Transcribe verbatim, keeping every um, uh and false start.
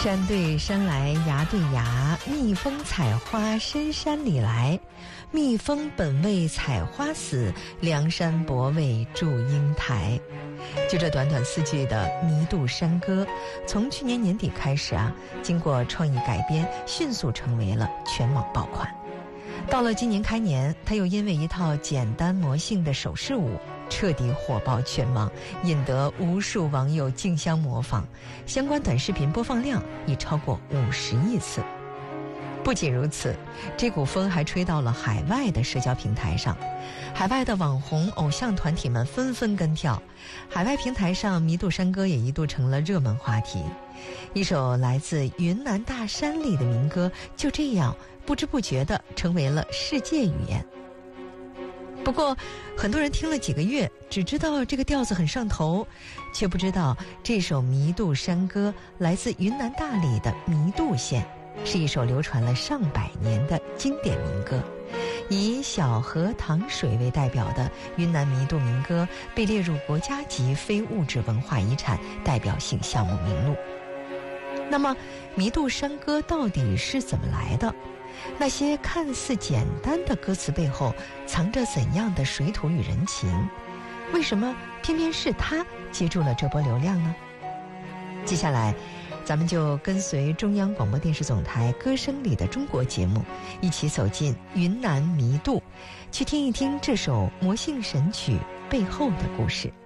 山对山来崖对崖，蜜蜂采花深山里来。蜜蜂本为采花死，梁山伯为祝英台。就这短短四句的《弥渡山歌》，从去年年底开始啊，经过创意改编，迅速成为了全网爆款。到了今年开年，他又因为一套简单魔性的手势舞彻底火爆全网，引得无数网友竞相模仿，相关短视频播放量已超过五十亿次。不仅如此，这股风还吹到了海外的社交平台上，海外的网红偶像团体们纷纷跟跳，海外平台上弥渡山歌也一度成了热门话题。一首来自云南大山里的民歌，就这样不知不觉地成为了世界语言。不过很多人听了几个月，只知道这个调子很上头，却不知道这首弥渡山歌来自云南大理的弥渡县，是一首流传了上百年的经典民歌。以小河淌水为代表的云南弥渡民歌被列入国家级非物质文化遗产代表性项目名录。那么弥渡山歌到底是怎么来的？那些看似简单的歌词背后藏着怎样的水土与人情？为什么偏偏是它接住了这波流量呢？接下来咱们就跟随中央广播电视总台歌声里的中国节目，一起走进云南弥渡，去听一听这首魔性神曲背后的故事。